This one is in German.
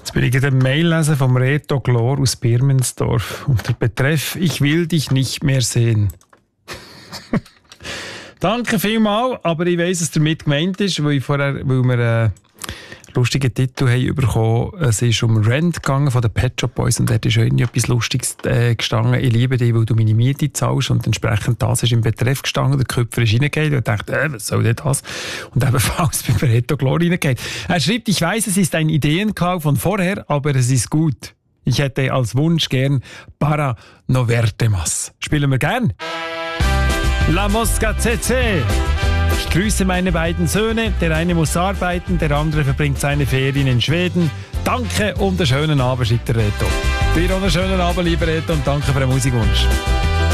Jetzt bin ich gerade eine Mail lesen vom Reto Glor aus Birmensdorf. Unter Betreff: Ich will dich nicht mehr sehen. Danke vielmals, aber ich weiss, was damit gemeint ist, weil wir einen lustigen Titel haben bekommen. Es ist um Rent gegangen von den Pet Shop Boys und dort ist irgendwie etwas Lustiges gestanden. Ich liebe dich, weil du meine Miete zahlst, und entsprechend das ist im Betreff gestanden. Der Köpfer ist reingegangen und dachte, was soll denn das? Und ebenfalls bei Reto Glor reingegangen. Er schreibt: Ich weiss, es ist ein Ideenklau von vorher, aber es ist gut. Ich hätte als Wunsch gern Para no verte más. Spielen wir gern? La Mosca CC. Ich grüße meine beiden Söhne. Der eine muss arbeiten, der andere verbringt seine Ferien in Schweden. Danke und einen schönen Abend, schreibt der Reto. Dir auch einen schönen Abend, lieber Reto, und danke für den Musikwunsch.